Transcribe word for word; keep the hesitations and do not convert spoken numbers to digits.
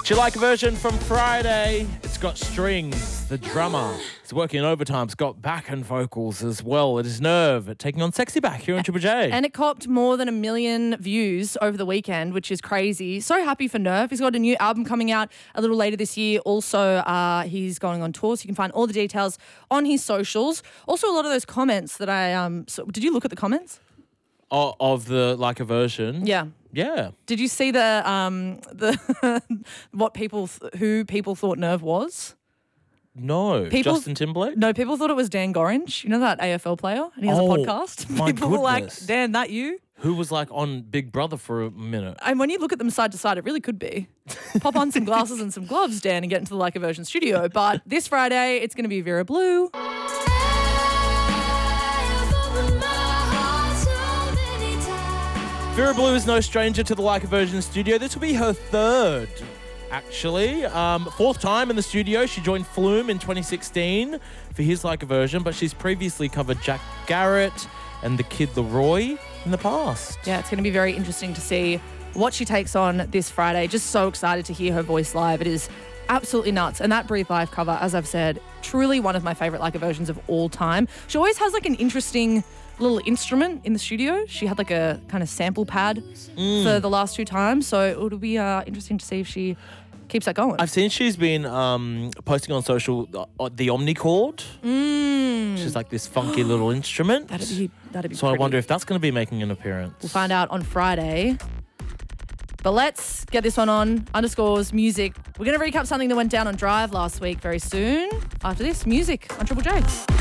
Do you like a version from Friday? It's got strings. The drummer is working overtime. It's got backing vocals as well. It is Nerve taking on Sexy Back here on Triple J. And it copped more than a million views over the weekend, which is crazy. So happy for Nerve. He's got a new album coming out a little later this year. Also, uh, he's going on tour, so you can find all the details on his socials. Also, a lot of those comments that I... um. So, did you look at the comments? O- of the like a version? Yeah. Yeah. Did you see the um the what people th- who people thought Nerve was? No. People- Justin Timberlake? No, people thought it was Dan Gorringe. You know that A F L player, and he has Oh, a podcast. my People were like, goodness. "Dan, that you?" Who was like on Big Brother for a minute? And when you look at them side to side, it really could be. Pop on some glasses and some gloves, Dan, and get into the Like a Version studio. But this Friday, it's going to be Vera Blue. Vera Blue is no stranger to the Like a Version studio. This will be her third, actually. Um, fourth time in the studio. She joined Flume in twenty sixteen for his Like a Version, but she's previously covered Jack Garrett and the Kid Laroi in the past. Yeah, it's going to be very interesting to see what she takes on this Friday. Just so excited to hear her voice live. It is absolutely nuts. And that Breathe Live cover, as I've said, truly one of my favourite Like a Versions of all time. She always has like an interesting little instrument in the studio. She had like a kind of sample pad Mm. for the last two times. So it'll be uh, interesting to see if she keeps that going. I've seen she's been um, posting on social uh, the Omnichord. Mm. She's like this funky little instrument. That'd be, that'd be so I pretty. wonder if that's going to be making an appearance. We'll find out on Friday. But let's get this one on. Underscores music. We're going to recap something that went down on Drive last week very soon. After this, music on Triple J.